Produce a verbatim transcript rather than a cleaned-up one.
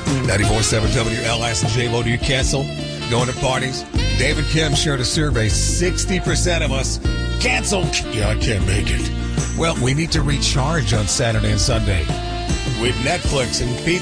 ninety-four point seven W L S and J-Lo, do you cancel going to parties? David Kim shared a survey. sixty percent of us cancel. Yeah, I can't make it. Well, we need to recharge on Saturday and Sunday with Netflix and pizza.